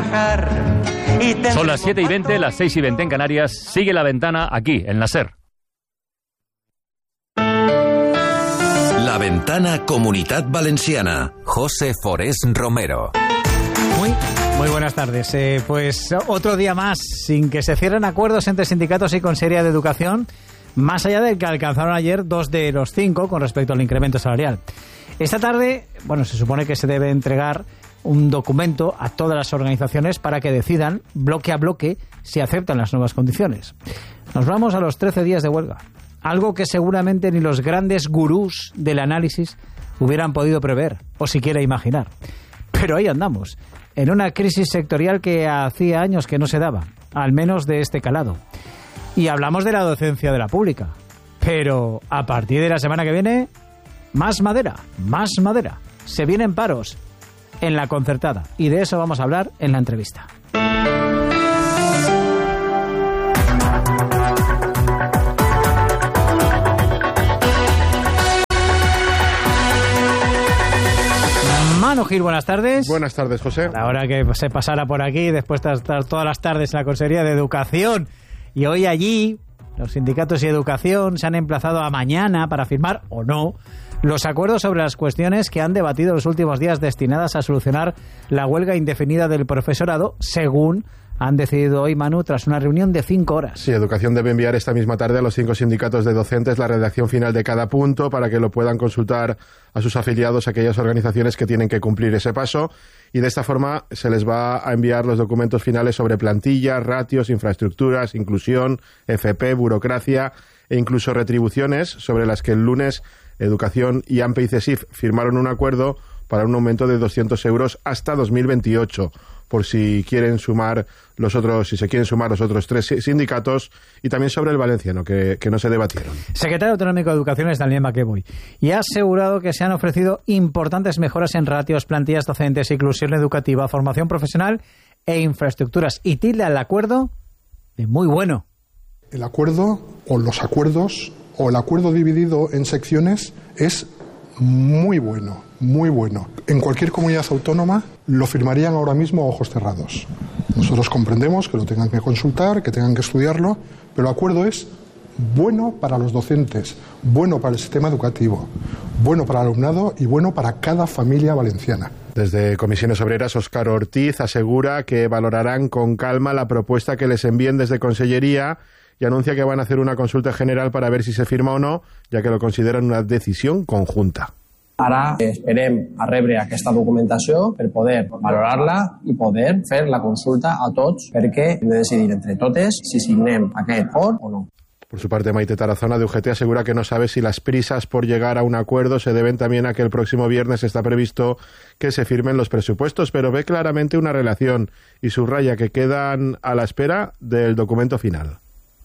trabajar. Son las 7:20, las 6:20 en Canarias. Sigue La Ventana aquí, en la SER. La Ventana Comunitat Valenciana. José Forés Romero. Muy buenas tardes. Pues otro día más sin que se cierren acuerdos entre sindicatos y Consellería de Educación, más allá del que alcanzaron ayer 2 de los 5 con respecto al incremento salarial. Esta tarde, se supone que se debe entregar un documento a todas las organizaciones para que decidan, bloque a bloque, si aceptan las nuevas condiciones. Nos vamos a los 13 días de huelga, algo que seguramente ni los grandes gurús del análisis hubieran podido prever o siquiera imaginar. Pero ahí andamos, en una crisis sectorial que hacía años que no se daba, al menos de este calado. Y hablamos de la docencia de la pública. Pero a partir de la semana que viene, más madera. Se vienen paros en la concertada. Y de eso vamos a hablar en la entrevista. Manu Gil, buenas tardes. Buenas tardes, José. Ahora que se pasara por aquí, después de estar todas las tardes en la Consejería de Educación, y hoy allí los sindicatos y educación se han emplazado a mañana para firmar, o no, los acuerdos sobre las cuestiones que han debatido los últimos días destinadas a solucionar la huelga indefinida del profesorado, según han decidido hoy, Manu, tras una reunión de 5 horas. Sí, Educación debe enviar esta misma tarde a los 5 sindicatos de docentes la redacción final de cada punto para que lo puedan consultar a sus afiliados, a aquellas organizaciones que tienen que cumplir ese paso, y de esta forma se les va a enviar los documentos finales sobre plantillas, ratios, infraestructuras, inclusión, FP, burocracia e incluso retribuciones, sobre las que el lunes Educación y AMPE y CESIF firmaron un acuerdo para un aumento de 200 euros hasta 2028, por si quieren sumar si se quieren sumar los otros 3 sindicatos, y también sobre el valenciano, que no se debatieron. Secretario Autonómico de Educación es Daniel Maqueboy, y ha asegurado que se han ofrecido importantes mejoras en ratios, plantillas docentes, inclusión educativa, formación profesional e infraestructuras, y tilda el acuerdo de muy bueno. El acuerdo, o los acuerdos, o el acuerdo dividido en secciones es muy bueno, muy bueno. En cualquier comunidad autónoma lo firmarían ahora mismo a ojos cerrados. Nosotros comprendemos que lo tengan que consultar, que tengan que estudiarlo, pero el acuerdo es bueno para los docentes, bueno para el sistema educativo, bueno para el alumnado y bueno para cada familia valenciana. Desde Comisiones Obreras, Óscar Ortiz asegura que valorarán con calma la propuesta que les envíen desde Consellería, y anuncia que van a hacer una consulta general para ver si se firma o no, ja que lo consideren una decisió conjunta. Ara esperem a rebre aquesta documentació per poder valorar-la i poder fer la consulta a tots, perquè hem de decidir entre totes si signem aquest acord o no. Por su parte, Maite Tarazona de UGT asegura que no sabe si las prisas por llegar a un acuerdo se deben también a que el próximo viernes está previsto que se firmen los presupuestos, pero ve claramente una relación y subraya que quedan a la espera del documento final.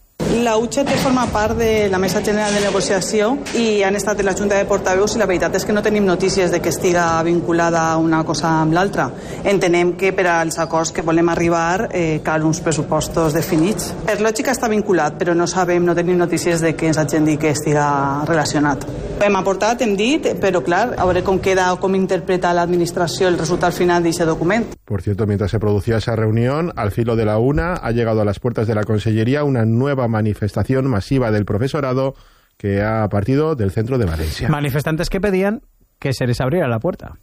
La UGT forma part de la Mesa General de Negociació i han estat en la Junta de Portaveus, i la veritat és que no tenim notícies de que estiga vinculada una cosa amb l'altra. Entenem que per als acords que volem arribar cal uns pressupostos definits. Per lògica està vinculat, però no tenim notícies de que ens hagin dit que estiga relacionat. Hem aportat, hem dit, però clar, a veure com queda o com interpreta l'administració el resultat final d'aquest document. Por cierto, mientras se producía esa reunión, al filo de la 1, ha llegado a las puertas de la Consellería una nueva manifestación masiva del profesorado que ha partido del centro de Valencia. Manifestantes que pedían que se les abriera la puerta.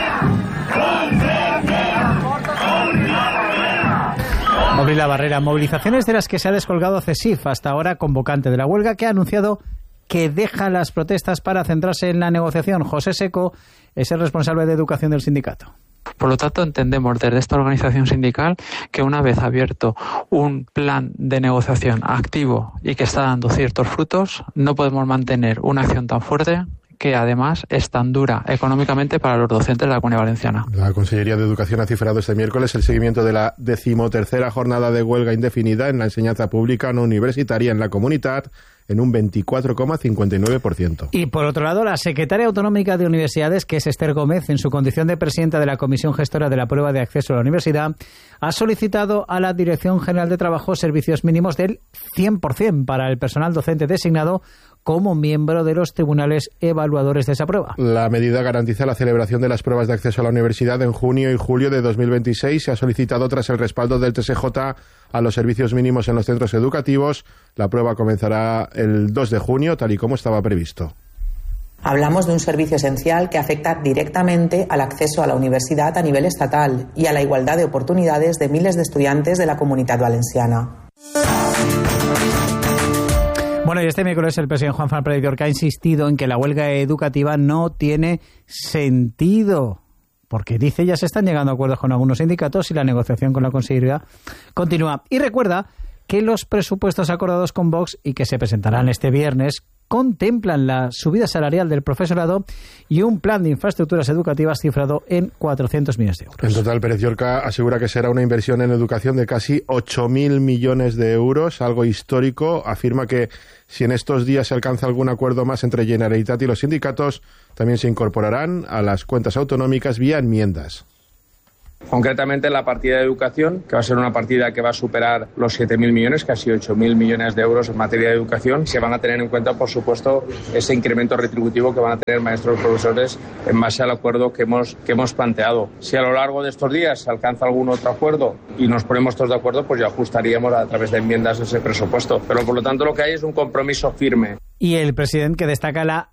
Abrir la barrera. Movilizaciones de las que se ha descolgado CESIF, hasta ahora convocante de la huelga, que ha anunciado que deja las protestas para centrarse en la negociación. José Seco es el responsable de educación del sindicato. Por lo tanto, entendemos desde esta organización sindical que una vez abierto un plan de negociación activo y que está dando ciertos frutos, no podemos mantener una acción tan fuerte que además es tan dura económicamente para los docentes de la Comunidad Valenciana. La Consellería de Educación ha cifrado este miércoles el seguimiento de la 13ª jornada de huelga indefinida en la enseñanza pública no universitaria en la comunidad, en un 24,59%. Y por otro lado, la secretaria autonómica de Universidades, que es Esther Gómez, en su condición de presidenta de la Comisión Gestora de la Prueba de Acceso a la Universidad, ha solicitado a la Dirección General de Trabajo servicios mínimos del 100% para el personal docente designado como miembro de los tribunales evaluadores de esa prueba. La medida garantiza la celebración de las pruebas de acceso a la universidad en junio y julio de 2026. Se ha solicitado tras el respaldo del TSJ a los servicios mínimos en los centros educativos. La prueba comenzará el 2 de junio, tal y como estaba previsto. Hablamos de un servicio esencial que afecta directamente al acceso a la universidad a nivel estatal y a la igualdad de oportunidades de miles de estudiantes de la Comunitat Valenciana. Bueno, y este miércoles el presidente Juan Fernández Llorca ha insistido en que la huelga educativa no tiene sentido, porque dice ya se están llegando a acuerdos con algunos sindicatos y la negociación con la Consellería continúa. Y recuerda que los presupuestos acordados con Vox y que se presentarán este viernes contemplan la subida salarial del profesorado y un plan de infraestructuras educativas cifrado en 400 millones de euros. En total, Pérez Llorca asegura que será una inversión en educación de casi 8.000 millones de euros, algo histórico. Afirma que si en estos días se alcanza algún acuerdo más entre Generalitat y los sindicatos, también se incorporarán a las cuentas autonómicas vía enmiendas. Concretamente la partida de educación, que va a ser una partida que va a superar los 7.000 millones, casi 8.000 millones de euros en materia de educación. Se van a tener en cuenta, por supuesto, ese incremento retributivo que van a tener maestros y profesores en base al acuerdo que hemos planteado. Si a lo largo de estos días se alcanza algún otro acuerdo y nos ponemos todos de acuerdo, pues ya ajustaríamos a través de enmiendas ese presupuesto. Pero por lo tanto lo que hay es un compromiso firme. Y el presidente que destaca la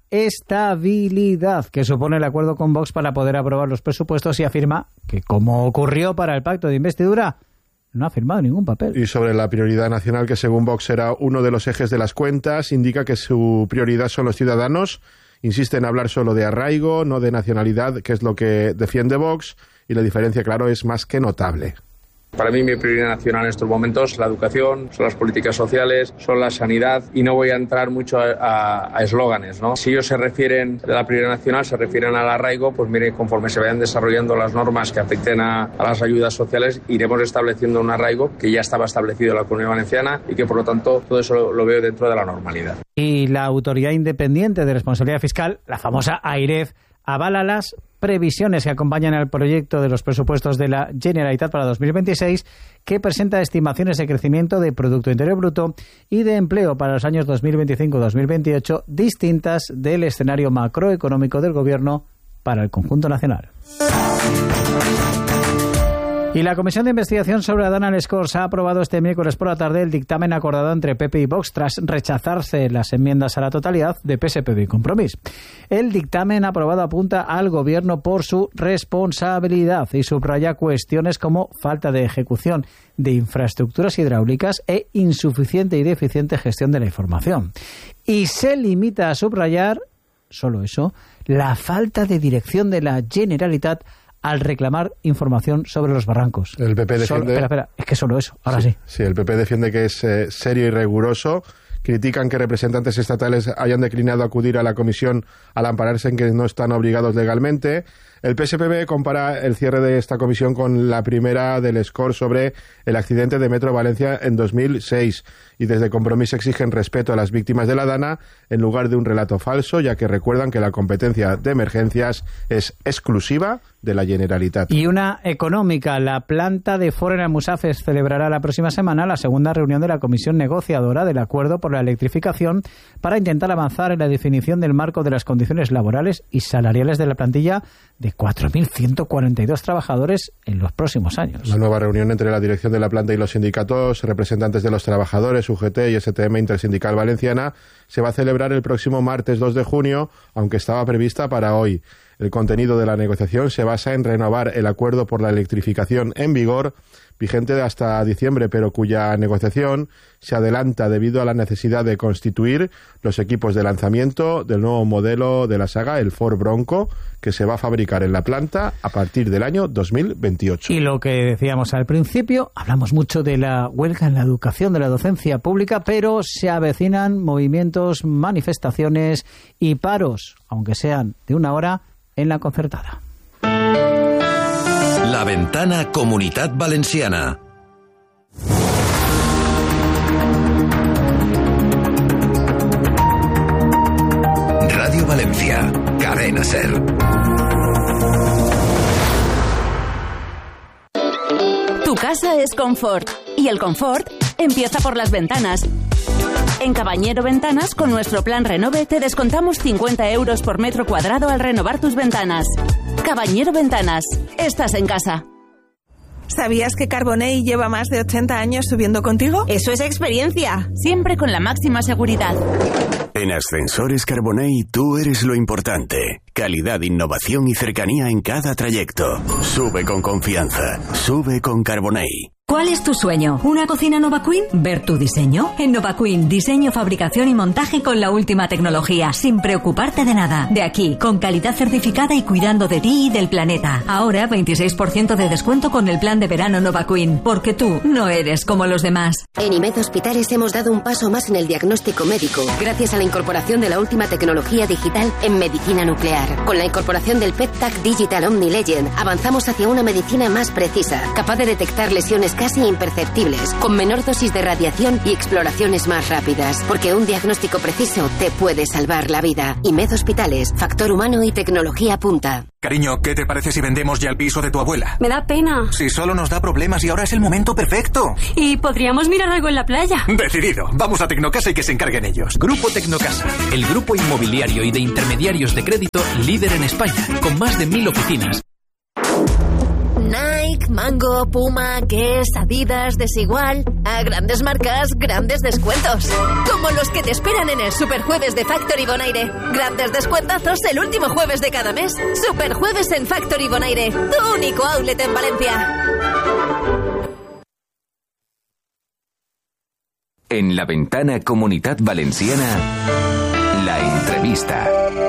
estabilidad que supone el acuerdo con Vox para poder aprobar los presupuestos y afirma que, como ocurrió para el pacto de investidura, no ha firmado ningún papel. Y sobre la prioridad nacional, que según Vox será uno de los ejes de las cuentas, indica que su prioridad son los ciudadanos. Insiste en hablar solo de arraigo, no de nacionalidad, que es lo que defiende Vox, y la diferencia, claro, es más que notable. Para mí mi prioridad nacional en estos momentos es la educación, son las políticas sociales, son la sanidad y no voy a entrar mucho a eslóganes, ¿no? Si ellos se refieren de la prioridad nacional, se refieren al arraigo, pues mire, conforme se vayan desarrollando las normas que afecten a las ayudas sociales, iremos estableciendo un arraigo que ya estaba establecido en la Comunidad Valenciana y que por lo tanto todo eso lo veo dentro de la normalidad. Y la Autoridad Independiente de Responsabilidad Fiscal, la famosa AIREF, avala las previsiones que acompañan al proyecto de los presupuestos de la Generalitat para 2026, que presenta estimaciones de crecimiento de Producto Interior Bruto y de empleo para los años 2025-2028 distintas del escenario macroeconómico del Gobierno para el conjunto nacional. Y la Comisión de Investigación sobre Adana Scores ha aprobado este miércoles por la tarde el dictamen acordado entre PP y Vox tras rechazarse las enmiendas a la totalidad de PSPB y Compromís. El dictamen aprobado apunta al Gobierno por su responsabilidad y subraya cuestiones como falta de ejecución de infraestructuras hidráulicas e insuficiente y deficiente gestión de la información. Y se limita a subrayar, solo eso, la falta de dirección de la Generalitat al reclamar información sobre los barrancos. El PP defiende... Espera, es que solo eso, ahora sí. Sí, el PP defiende que es serio y riguroso. Critican que representantes estatales hayan declinado acudir a la comisión al ampararse en que no están obligados legalmente. El PSPB compara el cierre de esta comisión con la primera del SCOR sobre el accidente de Metro Valencia en 2006 y desde Compromís exigen respeto a las víctimas de la Dana en lugar de un relato falso, ya que recuerdan que la competencia de emergencias es exclusiva de la Generalitat. Y una económica. La planta de Ford en Almusafes celebrará la próxima semana la segunda reunión de la comisión negociadora del acuerdo por la electrificación para intentar avanzar en la definición del marco de las condiciones laborales y salariales de la plantilla de 4.142 trabajadores en los próximos años. La nueva reunión entre la dirección de la planta y los sindicatos, representantes de los trabajadores, UGT y STM Intersindical Valenciana, se va a celebrar el próximo martes 2 de junio, aunque estaba prevista para hoy. El contenido de la negociación se basa en renovar el acuerdo por la electrificación en vigor, vigente hasta diciembre, pero cuya negociación se adelanta debido a la necesidad de constituir los equipos de lanzamiento del nuevo modelo de la saga, el Ford Bronco, que se va a fabricar en la planta a partir del año 2028. Y lo que decíamos al principio, hablamos mucho de la huelga en la educación, de la docencia pública, pero se avecinan movimientos, manifestaciones y paros, aunque sean de una hora, en la concertada. La Ventana Comunitat Valenciana. Valencia. Cadena SER. Tu casa es confort. Y el confort empieza por las ventanas. En Cabañero Ventanas, con nuestro plan Renove, te descontamos 50 euros por metro cuadrado al renovar tus ventanas. Cabañero Ventanas. Estás en casa. ¿Sabías que Carbonell lleva más de 80 años subiendo contigo? Eso es experiencia. Siempre con la máxima seguridad. En Ascensores Carbonell tú eres lo importante. Calidad, innovación y cercanía en cada trayecto. Sube con confianza. Sube con Carbonell. ¿Cuál es tu sueño? ¿Una cocina Nova Queen? ¿Ver tu diseño? En Nova Queen, diseño, fabricación y montaje con la última tecnología, sin preocuparte de nada. De aquí, con calidad certificada y cuidando de ti y del planeta. Ahora, 26% de descuento con el plan de verano Nova Queen, porque tú no eres como los demás. En IMED Hospitales hemos dado un paso más en el diagnóstico médico, gracias a la incorporación de la última tecnología digital en medicina nuclear. Con la incorporación del PET-TAC Digital Omni Legend, avanzamos hacia una medicina más precisa, capaz de detectar lesiones casi imperceptibles, con menor dosis de radiación y exploraciones más rápidas, porque un diagnóstico preciso te puede salvar la vida. IMED Hospitales, factor humano y tecnología punta. Cariño, ¿qué te parece si vendemos ya el piso de tu abuela? Me da pena. Si solo nos da problemas y ahora es el momento perfecto. Y podríamos mirar algo en la playa. Decidido. Vamos a Tecnocasa y que se encarguen ellos. Grupo Tecnocasa, el grupo inmobiliario y de intermediarios de crédito líder en España, con más de 1000 oficinas. Nike, Mango, Puma, Guess, Adidas, Desigual. A grandes marcas, grandes descuentos. Como los que te esperan en el Superjueves de Factory Bonaire. Grandes descuentazos el último jueves de cada mes. Superjueves en Factory Bonaire, tu único outlet en Valencia. En la ventana Comunitat Valenciana, la entrevista.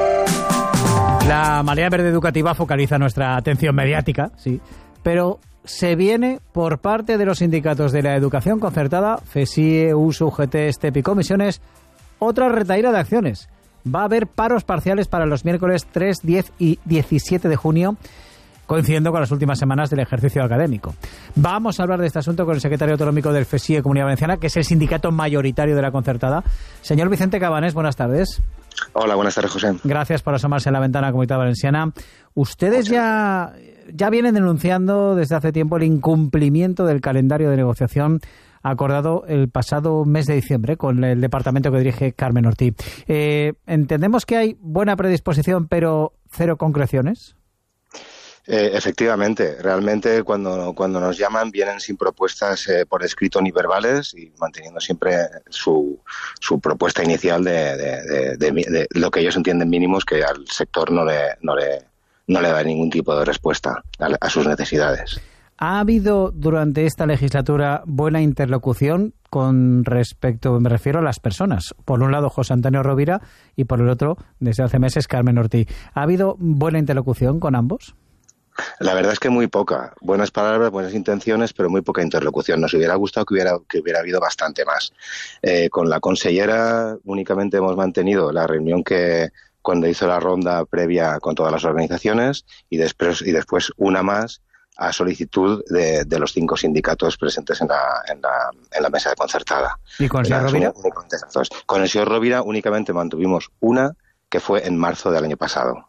La marea verde educativa focaliza nuestra atención mediática, sí, pero se viene por parte de los sindicatos de la educación concertada, FESIE, USU, UGT, STEP y comisiones, otra retahíla de acciones. Va a haber paros parciales para los miércoles 3, 10 y 17 de junio, coincidiendo con las últimas semanas del ejercicio académico. Vamos a hablar de este asunto con el secretario autonómico del FESIE Comunidad Valenciana, que es el sindicato mayoritario de la concertada. Señor Vicente Cabanés, buenas tardes. Hola, buenas tardes, José. Gracias por asomarse a la ventana Comunidad Valenciana. Ustedes ya vienen denunciando desde hace tiempo el incumplimiento del calendario de negociación acordado el pasado mes de diciembre con el departamento que dirige Carmen Ortiz. Entendemos que hay buena predisposición, pero cero concreciones. Efectivamente, realmente cuando nos llaman vienen sin propuestas por escrito ni verbales y manteniendo siempre su propuesta inicial de lo que ellos entienden mínimos, que al sector no le da ningún tipo de respuesta a sus necesidades. ¿Ha habido durante esta legislatura buena interlocución con respecto, me refiero a las personas? Por un lado José Antonio Rovira y por el otro, desde hace meses, Carmen Ortiz. ¿Ha habido buena interlocución con ambos? La verdad es que muy poca. Buenas palabras, buenas intenciones, pero muy poca interlocución. Nos hubiera gustado que hubiera habido bastante más. Con la consellera únicamente hemos mantenido la reunión que cuando hizo la ronda previa con todas las organizaciones y después una más a solicitud de los 5 sindicatos presentes en la mesa de concertada. ¿Y con el señor Rovira? Con el señor Rovira únicamente mantuvimos una, que fue en marzo del año pasado.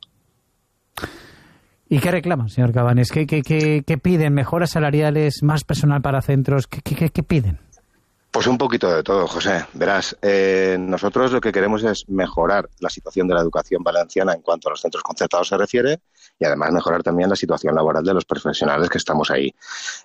¿Y qué reclaman, señor Cabanés? ¿Qué piden? ¿Mejoras salariales? ¿Más personal para centros? ¿Qué piden? Pues un poquito de todo, José. Verás, nosotros lo que queremos es mejorar la situación de la educación valenciana en cuanto a los centros concertados se refiere y además mejorar también la situación laboral de los profesionales que estamos ahí.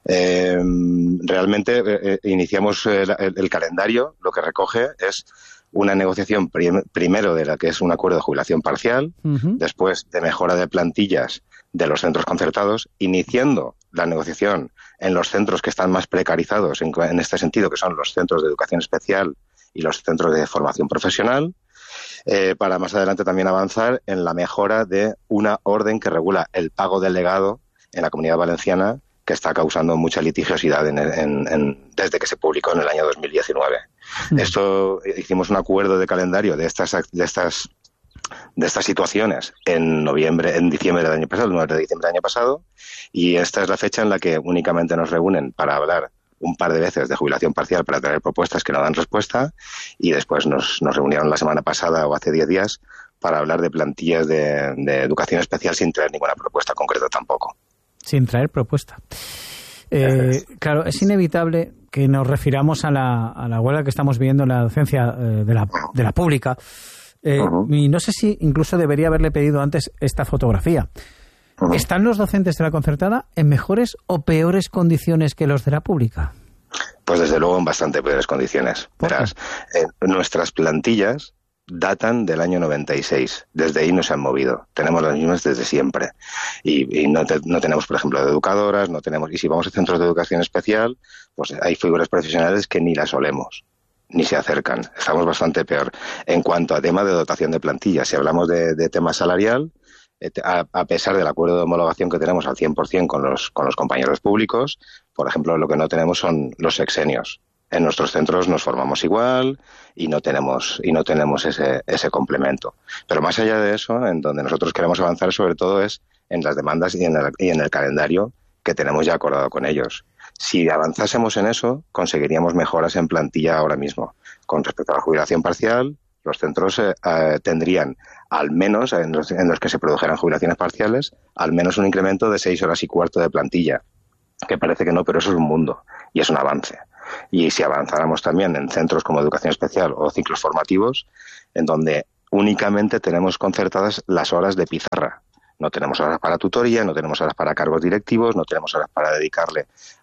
Realmente iniciamos el calendario, lo que recoge es una negociación primero de la que es un acuerdo de jubilación parcial, después de mejora de plantillas de los centros concertados, iniciando la negociación en los centros que están más precarizados en este sentido, que son los centros de educación especial y los centros de formación profesional, para más adelante también avanzar en la mejora de una orden que regula el pago del legado en la Comunidad Valenciana, que está causando mucha litigiosidad desde que se publicó en el año 2019. Esto hicimos un acuerdo de calendario de estas situaciones en diciembre del año pasado, el 9 de diciembre del año pasado, y esta es la fecha en la que únicamente nos reúnen para hablar un par de veces de jubilación parcial para traer propuestas que no dan respuesta, y después nos reunieron la semana pasada o hace 10 días para hablar de plantillas de educación especial sin traer ninguna propuesta concreta tampoco. Sin traer propuesta. Claro, es inevitable que nos refiramos a la huelga que estamos viendo en la docencia de la pública. Y no sé si incluso debería haberle pedido antes esta fotografía. ¿Están los docentes de la concertada en mejores o peores condiciones que los de la pública? Pues desde luego en bastante peores condiciones. Verás, nuestras plantillas datan del año 96. Desde ahí no se han movido. Tenemos las mismas desde siempre. Y no tenemos, por ejemplo, educadoras, no tenemos. Y si vamos a centros de educación especial, pues hay figuras profesionales que ni las olemos, ni se acercan. Estamos bastante peor. En cuanto a tema de dotación de plantillas, si hablamos de tema salarial, a pesar del acuerdo de homologación que tenemos al 100% con los compañeros públicos, por ejemplo, lo que no tenemos son los sexenios. En nuestros centros nos formamos igual y no tenemos ese complemento. Pero más allá de eso, en donde nosotros queremos avanzar sobre todo es en las demandas y en el calendario que tenemos ya acordado con ellos. Si avanzásemos en eso, conseguiríamos mejoras en plantilla ahora mismo. Con respecto a la jubilación parcial, los centros tendrían, al menos en los que se produjeran jubilaciones parciales, al menos un incremento de 6 horas y cuarto de plantilla. Que parece que no, pero eso es un mundo y es un avance. Y si avanzáramos también en centros como educación especial o ciclos formativos, en donde únicamente tenemos concertadas las horas de pizarra. No tenemos horas para tutoría, no tenemos horas para cargos directivos, no tenemos horas para dedicarle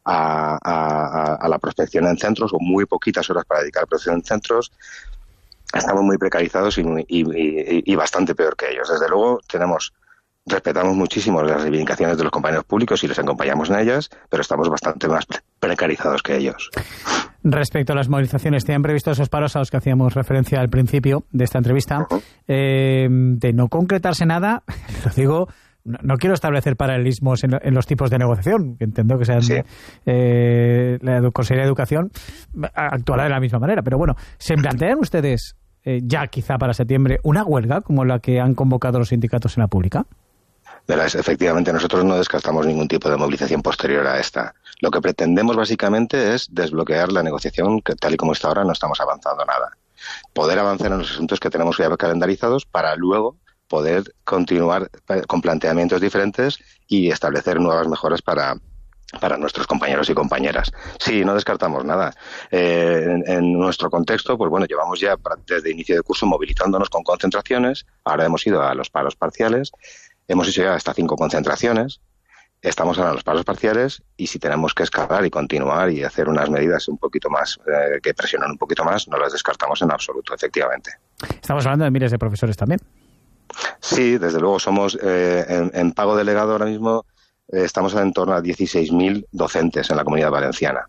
a la prospección en centros, o muy poquitas horas para dedicar a la prospección en centros. Estamos muy precarizados y bastante peor que ellos. Desde luego respetamos muchísimo las reivindicaciones de los compañeros públicos y les acompañamos en ellas, pero estamos bastante más precarizados que ellos. Respecto a las movilizaciones, ¿te han previsto esos paros a los que hacíamos referencia al principio de esta entrevista? De no concretarse nada, lo digo, no quiero establecer paralelismos en los tipos de negociación, que entiendo que sean la Consejería de Educación actuará de la misma manera, pero bueno, ¿se plantean ustedes ya quizá para septiembre una huelga como la que han convocado los sindicatos en la pública? Verás, efectivamente, nosotros no descartamos ningún tipo de movilización posterior a esta. Lo que pretendemos básicamente es desbloquear la negociación, que tal y como está ahora no estamos avanzando nada. Poder avanzar en los asuntos que tenemos ya calendarizados para luego poder continuar con planteamientos diferentes y establecer nuevas mejoras para nuestros compañeros y compañeras. Sí, no descartamos nada. En nuestro contexto, pues bueno, llevamos ya desde inicio de curso movilizándonos con concentraciones. Ahora hemos ido a los paros parciales. Hemos hecho ya hasta 5 concentraciones. Estamos ahora en los paros parciales y si tenemos que escalar y continuar y hacer unas medidas un poquito más que presionan un poquito más, no las descartamos en absoluto, efectivamente. Estamos hablando de miles de profesores también. Sí, desde luego somos en pago delegado ahora mismo estamos en torno a 16.000 docentes en la Comunidad Valenciana.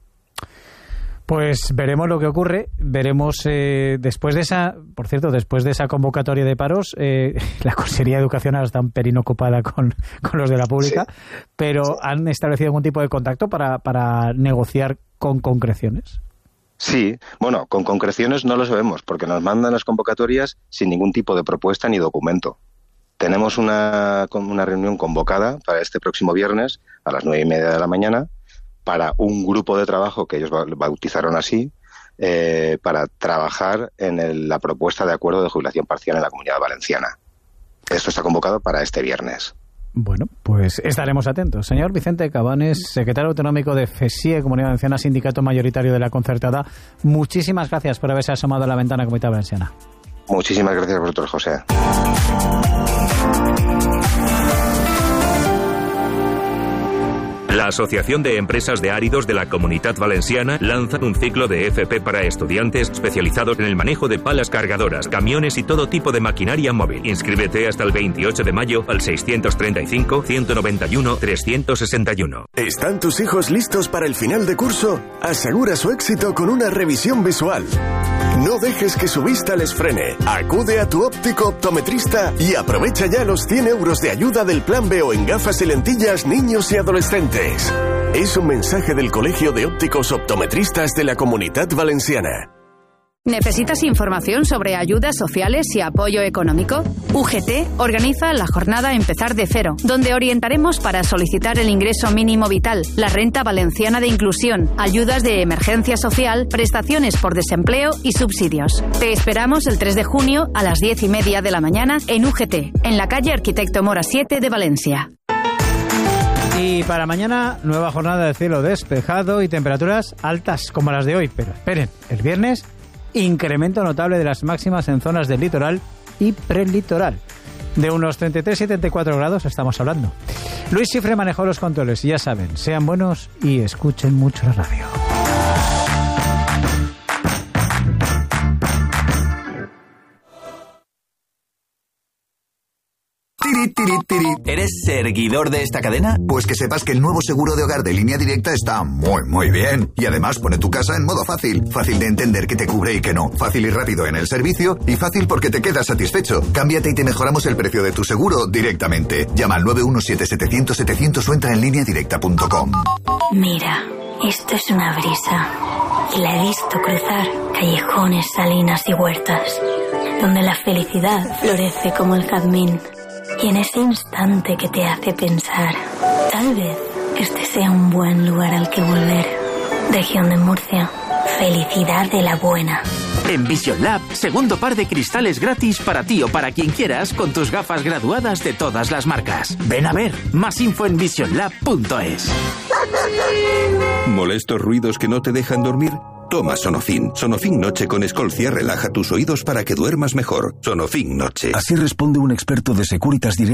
Pues veremos lo que ocurre, veremos después de esa convocatoria de paros, la Consejería de Educación ahora está un pelín ocupada con los de la pública, pero ¿han establecido algún tipo de contacto para negociar con concreciones? Sí, bueno, con concreciones no lo sabemos, porque nos mandan las convocatorias sin ningún tipo de propuesta ni documento. Tenemos una reunión convocada para este próximo viernes a las 9:30 de la mañana para un grupo de trabajo que ellos bautizaron así, para trabajar en la propuesta de acuerdo de jubilación parcial en la Comunidad Valenciana. Esto está convocado para este viernes. Bueno, pues estaremos atentos. Señor Vicente Cabanes, secretario autonómico de FESIE, Comunidad Valenciana, sindicato mayoritario de la concertada, muchísimas gracias por haberse asomado a la ventana Comunidad Valenciana. Muchísimas gracias a vosotros, José. La Asociación de Empresas de Áridos de la Comunidad Valenciana lanza un ciclo de FP para estudiantes especializados en el manejo de palas cargadoras, camiones y todo tipo de maquinaria móvil. Inscríbete hasta el 28 de mayo al 635-191-361. ¿Están tus hijos listos para el final de curso? Asegura su éxito con una revisión visual. No dejes que su vista les frene. Acude a tu óptico optometrista y aprovecha ya los 100 euros de ayuda del Plan B en gafas y lentillas niños y adolescentes. Es un mensaje del Colegio de Ópticos Optometristas de la Comunidad Valenciana. ¿Necesitas información sobre ayudas sociales y apoyo económico? UGT organiza la jornada Empezar de Cero, donde orientaremos para solicitar el ingreso mínimo vital, la renta valenciana de inclusión, ayudas de emergencia social, prestaciones por desempleo y subsidios. Te esperamos el 3 de junio a las 10:30 de la mañana en UGT, en la calle Arquitecto Mora 7 de Valencia. Y para mañana, nueva jornada de cielo despejado y temperaturas altas como las de hoy. Pero esperen, el viernes, incremento notable de las máximas en zonas del litoral y prelitoral. De unos 33-74 grados estamos hablando. Luis Cifre manejó los controles y ya saben, sean buenos y escuchen mucho la radio. ¿Eres seguidor de esta cadena? Pues que sepas que el nuevo seguro de hogar de Línea Directa está muy bien. Y además pone tu casa en modo fácil. Fácil de entender qué te cubre y qué no. Fácil y rápido en el servicio. Y fácil porque te quedas satisfecho. Cámbiate y te mejoramos el precio de tu seguro directamente. Llama al 917-700-700 o entra en lineadirecta.com. Mira, esto es una brisa. Y la he visto cruzar callejones, salinas y huertas, donde la felicidad florece como el jazmín. Y en ese instante que te hace pensar, tal vez este sea un buen lugar al que volver. Región de Murcia, felicidad de la buena. En Vision Lab, segundo par de cristales gratis para ti o para quien quieras con tus gafas graduadas de todas las marcas. Ven a ver, más info en visionlab.es. ¿Molestos ruidos que no te dejan dormir? Toma Sonofin. Sonofin Noche con Escolcia relaja tus oídos para que duermas mejor. Sonofin Noche. Así responde un experto de Securitas Direct